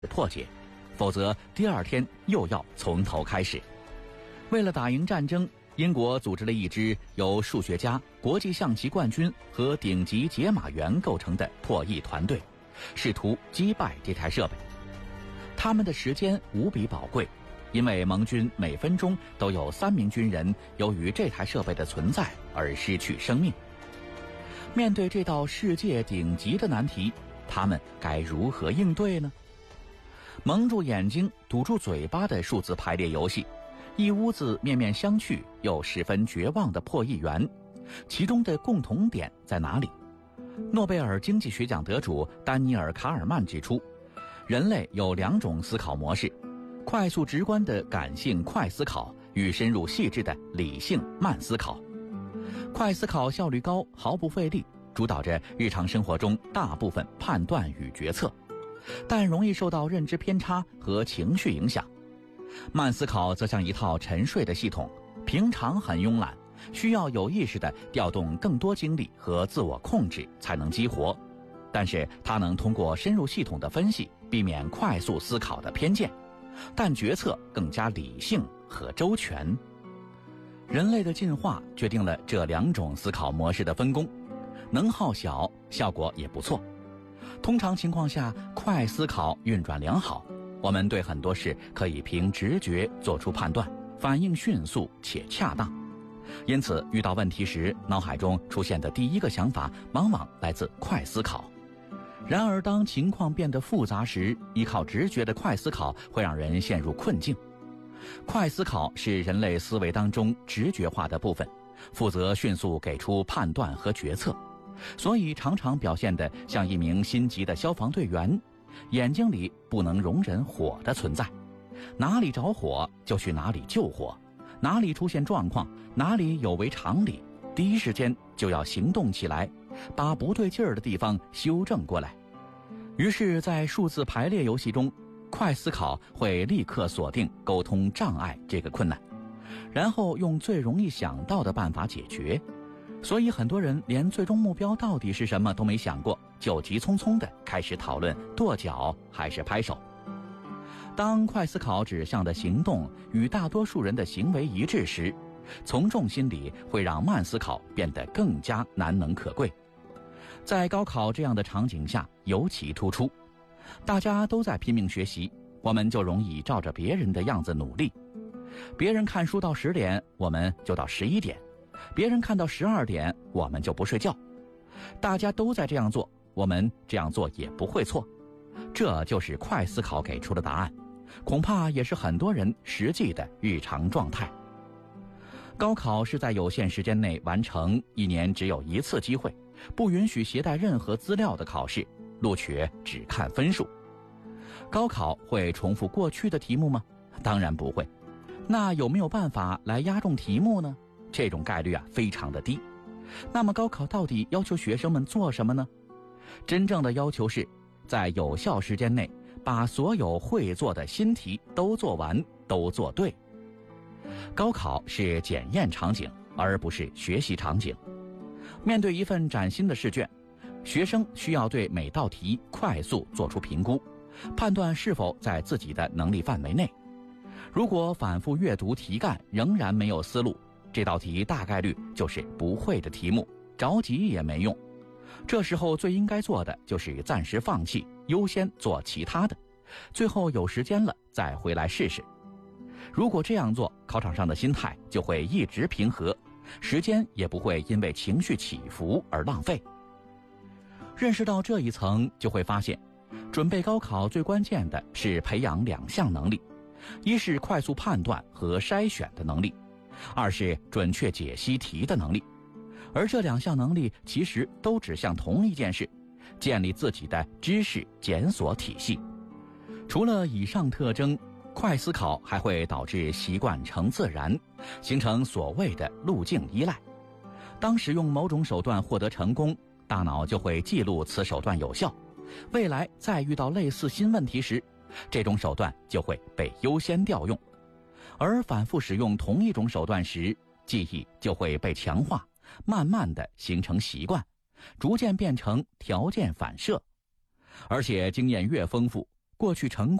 破解，否则第二天又要从头开始。为了打赢战争，英国组织了一支由数学家、国际象棋冠军和顶级解码员构成的破译团队，试图击败这台设备。他们的时间无比宝贵，因为盟军每分钟都有3名军人由于这台设备的存在而失去生命。面对这道世界顶级的难题，他们该如何应对呢？蒙住眼睛堵住嘴巴的数字排列游戏，一屋子面面相觑又十分绝望的破译员，其中的共同点在哪里？诺贝尔经济学奖得主丹尼尔·卡尔曼指出，人类有2种思考模式：快速直观的感性快思考与深入细致的理性慢思考。快思考效率高，毫不费力，主导着日常生活中大部分判断与决策，但容易受到认知偏差和情绪影响。慢思考则像一套沉睡的系统，平常很慵懒，需要有意识地调动更多精力和自我控制才能激活，但是它能通过深入系统的分析避免快速思考的偏见，但决策更加理性和周全。人类的进化决定了这2种思考模式的分工，能耗小，效果也不错。通常情况下，快思考运转良好，我们对很多事可以凭直觉做出判断，反应迅速且恰当。因此遇到问题时，脑海中出现的第一个想法往往来自快思考。然而当情况变得复杂时，依靠直觉的快思考会让人陷入困境。快思考是人类思维当中直觉化的部分，负责迅速给出判断和决策，所以常常表现得像一名心急的消防队员，眼睛里不能容忍火的存在，哪里着火就去哪里救火，哪里出现状况，哪里有违常理，第一时间就要行动起来，把不对劲儿的地方修正过来。于是在数字排列游戏中，快思考会立刻锁定沟通障碍这个困难，然后用最容易想到的办法解决。所以很多人连最终目标到底是什么都没想过，就急匆匆地开始讨论跺脚还是拍手。当快思考指向的行动与大多数人的行为一致时，从众心理会让慢思考变得更加难能可贵。在高考这样的场景下尤其突出，大家都在拼命学习，我们就容易照着别人的样子努力。别人看书到10点，我们就到11点；别人看到12点，我们就不睡觉。大家都在这样做，我们这样做也不会错。这就是快思考给出的答案，恐怕也是很多人实际的日常状态。高考是在有限时间内完成1年只有1次机会，不允许携带任何资料的考试，录取只看分数。高考会重复过去的题目吗？当然不会。那有没有办法来押中题目呢？这种概率非常的低。那么高考到底要求学生们做什么呢？真正的要求是在有效时间内把所有会做的新题都做完，都做对。高考是检验场景，而不是学习场景。面对一份崭新的试卷，学生需要对每道题快速做出评估，判断是否在自己的能力范围内。如果反复阅读题干仍然没有思路，这道题大概率就是不会的题目，着急也没用。这时候最应该做的就是暂时放弃，优先做其他的，最后有时间了再回来试试。如果这样做，考场上的心态就会一直平和，时间也不会因为情绪起伏而浪费。认识到这一层，就会发现准备高考最关键的是培养2项能力，一是快速判断和筛选的能力，二是准确解析题的能力。而这2项能力其实都指向同一件事，建立自己的知识检索体系。除了以上特征，快思考还会导致习惯成自然，形成所谓的路径依赖。当使用某种手段获得成功，大脑就会记录此手段有效，未来再遇到类似新问题时，这种手段就会被优先调用。而反复使用同一种手段时，记忆就会被强化，慢慢地形成习惯，逐渐变成条件反射。而且经验越丰富， 过去成